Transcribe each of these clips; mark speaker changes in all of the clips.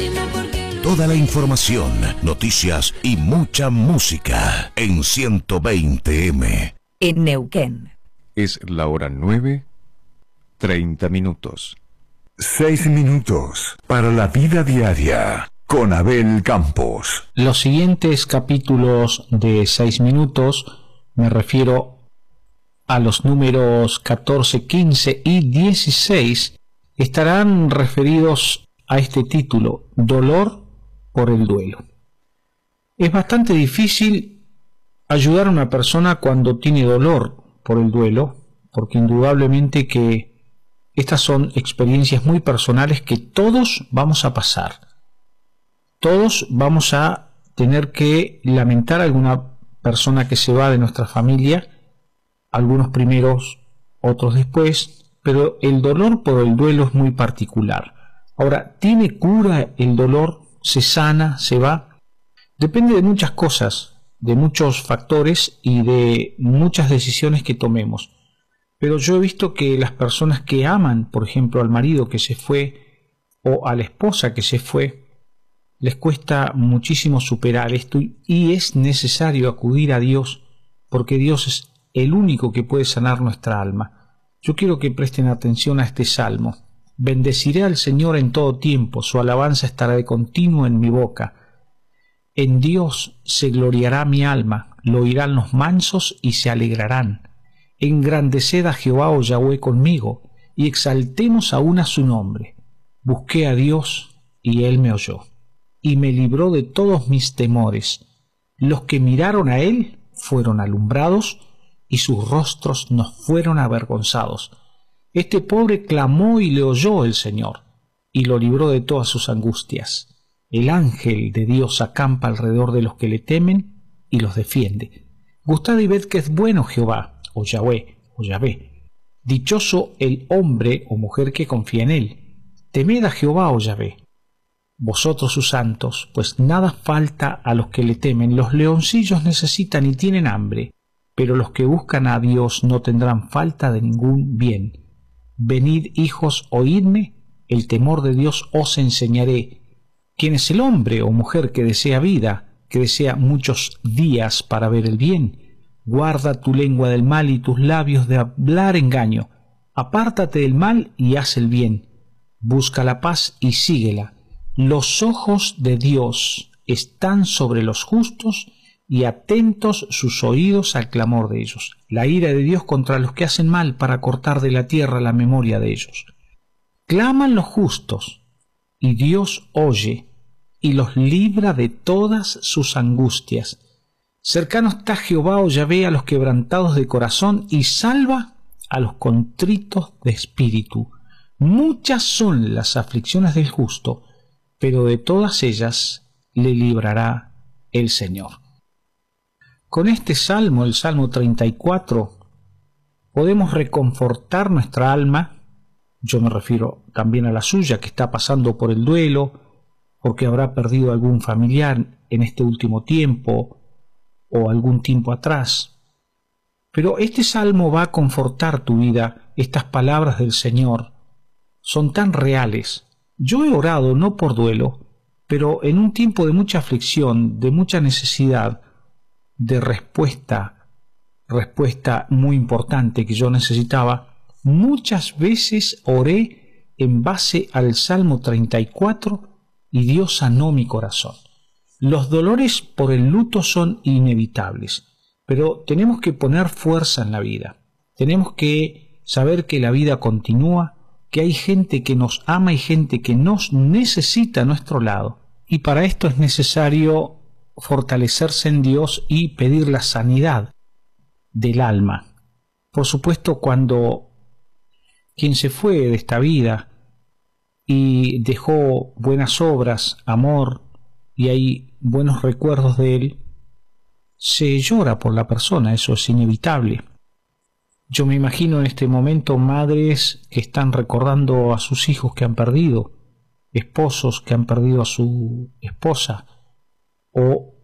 Speaker 1: Toda la información, noticias y mucha música en 120M.
Speaker 2: En Neuquén.
Speaker 3: Es la hora 9:30.
Speaker 4: 6 minutos para la vida diaria con Abel Campos.
Speaker 5: Los siguientes capítulos de 6 minutos, me refiero a los números 14, 15 y 16, estarán referidos a este título, Dolor por el duelo. Es bastante difícil ayudar a una persona cuando tiene dolor por el duelo, porque indudablemente que estas son experiencias muy personales que todos vamos a pasar. Todos vamos a tener que lamentar a alguna persona que se va de nuestra familia, algunos primeros, otros después, pero el dolor por el duelo es muy particular. Ahora, ¿tiene cura el dolor? ¿Se sana? ¿Se va? Depende de muchas cosas, de muchos factores y de muchas decisiones que tomemos. Pero yo he visto que las personas que aman, por ejemplo, al marido que se fue o a la esposa que se fue, les cuesta muchísimo superar esto y es necesario acudir a Dios, porque Dios es el único que puede sanar nuestra alma. Yo quiero que presten atención a este salmo. Bendeciré al Señor en todo tiempo, su alabanza estará de continuo en mi boca. En Dios se gloriará mi alma, lo oirán los mansos y se alegrarán. Engrandeced a Jehová, oh Yahweh, conmigo, y exaltemos aún a su nombre. Busqué a Dios, y él me oyó, y me libró de todos mis temores. Los que miraron a él fueron alumbrados, y sus rostros no fueron avergonzados. Este pobre clamó y le oyó el Señor, y lo libró de todas sus angustias. El ángel de Dios acampa alrededor de los que le temen y los defiende. Gustad y ved que es bueno Jehová, o Yahweh, o Yahvé. Dichoso el hombre o mujer que confía en él. Temed a Jehová, o Yahvé, vosotros sus santos, pues nada falta a los que le temen. Los leoncillos necesitan y tienen hambre, pero los que buscan a Dios no tendrán falta de ningún bien. Venid, hijos, oídme, el temor de Dios os enseñaré. ¿Quién es el hombre o mujer que desea vida, que desea muchos días para ver el bien? Guarda tu lengua del mal y tus labios de hablar engaño. Apártate del mal y haz el bien. Busca la paz y síguela. Los ojos de Dios están sobre los justos y atentos sus oídos al clamor de ellos. La ira de Dios contra los que hacen mal para cortar de la tierra la memoria de ellos. Claman los justos y Dios oye y los libra de todas sus angustias. Cercano está Jehová, o Yahvé, a los quebrantados de corazón y salva a los contritos de espíritu. Muchas son las aflicciones del justo, pero de todas ellas le librará el Señor. Con este salmo, el Salmo 34, podemos reconfortar nuestra alma. Yo me refiero también a la suya, que está pasando por el duelo, porque habrá perdido algún familiar en este último tiempo o algún tiempo atrás. Pero este salmo va a confortar tu vida. Estas palabras del Señor son tan reales. Yo he orado no por duelo, pero en un tiempo de mucha aflicción, de mucha necesidad, de respuesta muy importante que yo necesitaba, muchas veces oré en base al Salmo 34 y Dios sanó mi corazón. Los dolores por el luto son inevitables, pero tenemos que poner fuerza en la vida. Tenemos que saber que la vida continúa, que hay gente que nos ama y gente que nos necesita a nuestro lado. Y para esto es necesario fortalecerse en Dios y pedir la sanidad del alma. Por supuesto, cuando quien se fue de esta vida y dejó buenas obras, amor, y hay buenos recuerdos de él, se llora por la persona, eso es inevitable. Yo me imagino en este momento madres que están recordando a sus hijos que han perdido, esposos que han perdido a su esposa, o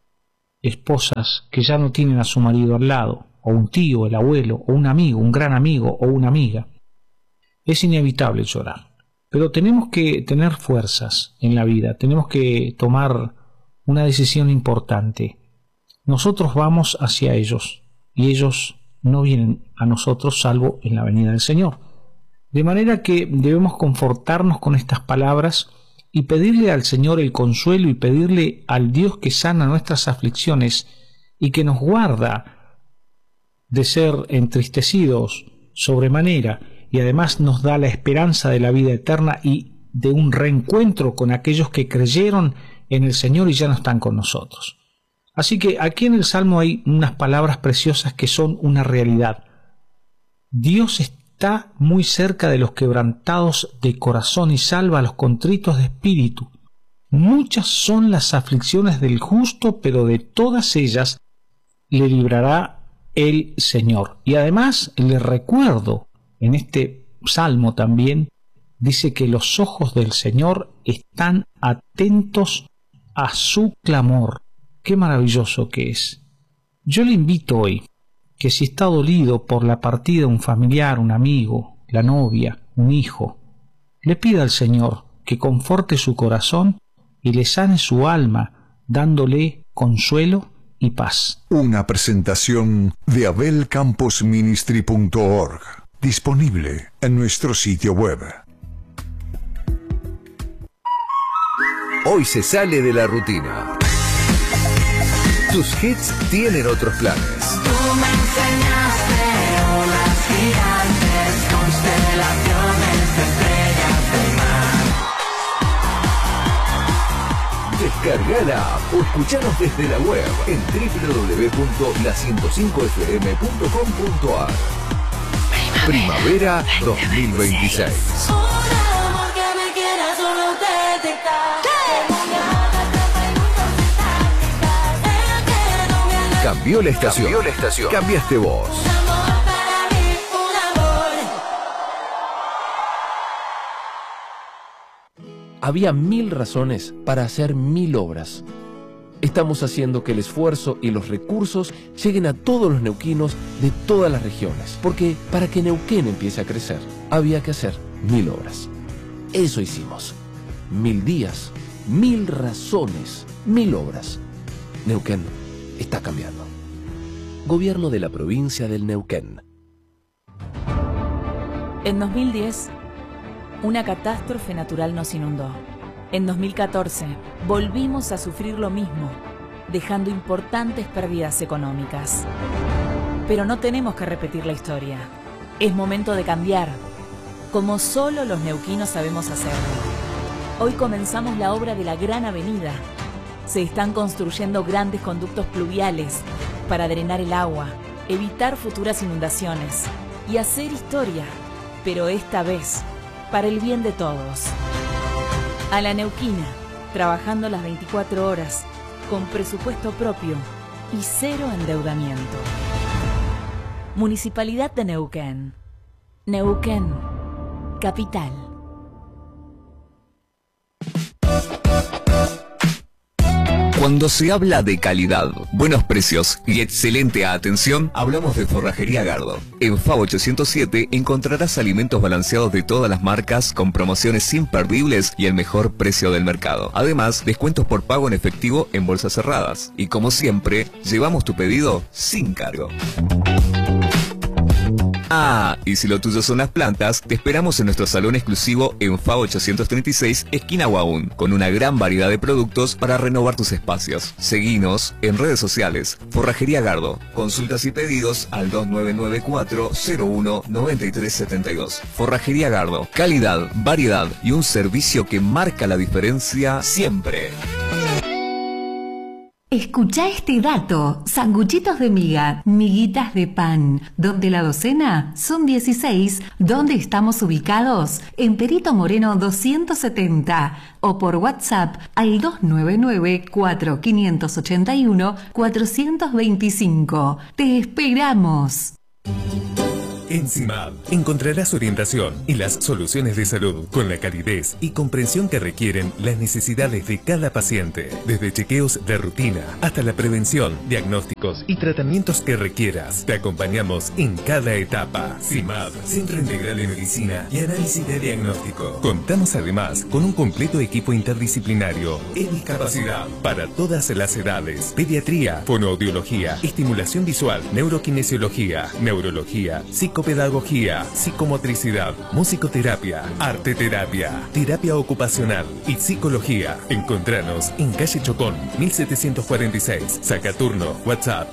Speaker 5: esposas que ya no tienen a su marido al lado, o un tío, el abuelo, o un amigo, un gran amigo, o una amiga. Es inevitable llorar, pero tenemos que tener fuerzas en la vida, tenemos que tomar una decisión importante. Nosotros vamos hacia ellos y ellos no vienen a nosotros salvo en la venida del Señor. De manera que debemos confortarnos con estas palabras y pedirle al Señor el consuelo y pedirle al Dios que sana nuestras aflicciones y que nos guarda de ser entristecidos sobremanera y además nos da la esperanza de la vida eterna y de un reencuentro con aquellos que creyeron en el Señor y ya no están con nosotros. Así que aquí en el Salmo hay unas palabras preciosas que son una realidad. Dios está muy cerca de los quebrantados de corazón y salva a los contritos de espíritu. Muchas son las aflicciones del justo, pero de todas ellas le librará el Señor. Y además le recuerdo, en este salmo también, dice que los ojos del Señor están atentos a su clamor. Qué maravilloso que es. Yo le invito hoy que si está dolido por la partida de un familiar, un amigo, la novia, un hijo, le pida al Señor que conforte su corazón y le sane su alma, dándole consuelo y paz.
Speaker 4: Una presentación de abelcamposministry.org, disponible en nuestro sitio web.
Speaker 1: Hoy se sale de la rutina. Tus hits tienen otros planes.
Speaker 2: Tú me enseñaste olas gigantes, constelaciones, estrellas del mar.
Speaker 1: Descargala o escuchanos desde la web en www.la105fm.com.ar. Primavera 2026.
Speaker 2: Un amor que me quiera solo auténtica.
Speaker 1: Cambió la estación. Cambiaste vos.
Speaker 2: Un amor para mí, un amor.
Speaker 3: Había 1000 razones para hacer 1000 obras. Estamos haciendo que el esfuerzo y los recursos lleguen a todos los neuquinos de todas las regiones. Porque para que Neuquén empiece a crecer, había que hacer 1000 obras. Eso hicimos. 1000 días, 1000 razones, 1000 obras. Neuquén está cambiando. Gobierno de la provincia del Neuquén.
Speaker 6: En 2010, una catástrofe natural nos inundó. En 2014, volvimos a sufrir lo mismo, dejando importantes pérdidas económicas. Pero no tenemos que repetir la historia. Es momento de cambiar, como solo los neuquinos sabemos hacerlo. Hoy comenzamos la obra de la Gran Avenida. Se están construyendo grandes conductos pluviales para drenar el agua, evitar futuras inundaciones y hacer historia, pero esta vez para el bien de todos. A la neuquina, trabajando las 24 horas, con presupuesto propio y cero endeudamiento. Municipalidad de Neuquén. Neuquén, capital.
Speaker 7: Cuando se habla de calidad, buenos precios y excelente atención, hablamos de Forrajería Gardo. En FAO 807 encontrarás alimentos balanceados de todas las marcas con promociones imperdibles y el mejor precio del mercado. Además, descuentos por pago en efectivo en bolsas cerradas. Y como siempre, llevamos tu pedido sin cargo. Ah, y si lo tuyo son las plantas, te esperamos en nuestro salón exclusivo en FAO 836, esquina Huaún, con una gran variedad de productos para renovar tus espacios. Seguinos en redes sociales, Forrajería Gardo. Consultas y pedidos al 2994-01-9372. Forrajería Gardo, calidad, variedad y un servicio que marca la diferencia siempre.
Speaker 8: Escucha este dato, sanguchitos de miga, miguitas de pan, donde la docena son 16, donde estamos ubicados en Perito Moreno 270 o por WhatsApp al 299-4581-425. ¡Te esperamos!
Speaker 9: En CIMAD encontrarás orientación y las soluciones de salud con la calidez y comprensión que requieren las necesidades de cada paciente, desde chequeos de rutina hasta la prevención, diagnósticos y tratamientos que requieras. Te acompañamos en cada etapa. CIMAD, Centro Integral de Medicina y Análisis de Diagnóstico. Contamos además con un completo equipo interdisciplinario en discapacidad para todas las edades: pediatría, fonoaudiología, estimulación visual, neuroquinesiología, neurología, psicopedagogía, psicomotricidad, musicoterapia, arteterapia, terapia ocupacional y psicología. Encontranos en calle Chocón, 1746, Sacaturno, WhatsApp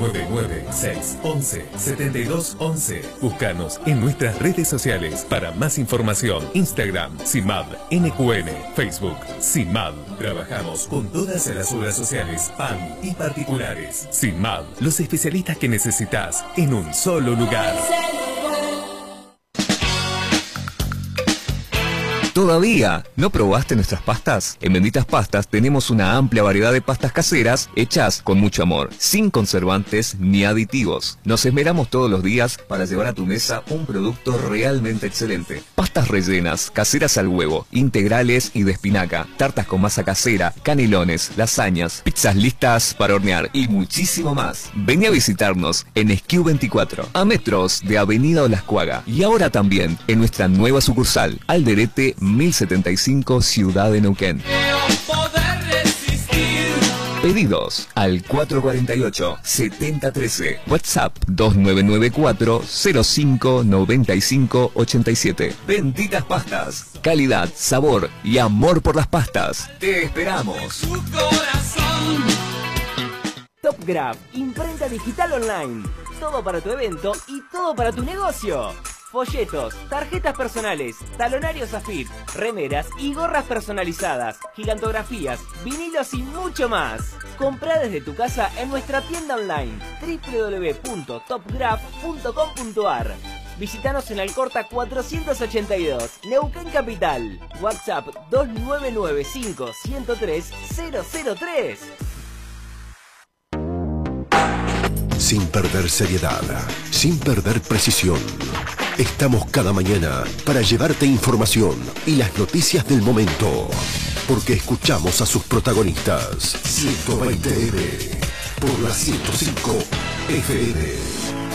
Speaker 9: 299-611-7211. Búscanos en nuestras redes sociales para más información. Instagram, CIMAD, NQN, Facebook, CIMAD. Trabajamos con todas las obras sociales, PAN y particulares. CIMAD, los especialistas que necesitas en un solo lugar.
Speaker 7: ¿Todavía no probaste nuestras pastas? En Benditas Pastas tenemos una amplia variedad de pastas caseras hechas con mucho amor, sin conservantes ni aditivos. Nos esmeramos todos los días para llevar a tu mesa un producto realmente excelente. Pastas rellenas, caseras al huevo, integrales y de espinaca, tartas con masa casera, canelones, lasañas, pizzas listas para hornear y muchísimo más. Vení a visitarnos en Esquiu 24, a metros de Avenida Olascuaga, y ahora también en nuestra nueva sucursal, Alderete 1075, Ciudad de Neuquén. Pedidos al 448-7013, WhatsApp 2994-059587. Benditas Pastas, calidad, sabor y amor por las pastas. Te esperamos.
Speaker 10: Top Graph, imprenta digital online. Todo para tu evento y todo para tu negocio. Folletos, tarjetas personales, talonarios Zafir, remeras y gorras personalizadas, gigantografías, vinilos y mucho más. Comprá desde tu casa en nuestra tienda online www.topgraph.com.ar. Visítanos en Alcorta 482, Neuquén Capital. WhatsApp 2995-103-003.
Speaker 11: Sin perder seriedad, sin perder precisión. Estamos cada mañana para llevarte información y las noticias del momento. Porque escuchamos a sus protagonistas. 120M por la 105 FM.